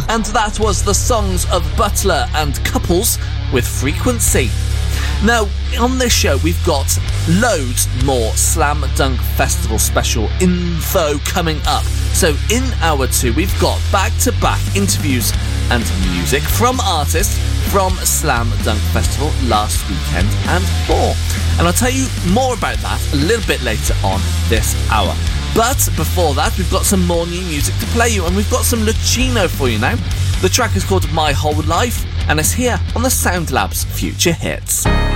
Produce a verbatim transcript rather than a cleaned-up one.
And that was the songs of Butler and Couples with Frequency. Now, on this show, we've got loads more Slam Dunk Festival special info coming up. So in hour two, we've got back-to-back interviews and music from artists from Slam Dunk Festival last weekend and more. And I'll tell you more about that a little bit later on this hour. But before that, we've got some more new music to play you, and we've got some Lucino for you now. The track is called My Whole Life, and it's here on the Sound Labs Future Hits.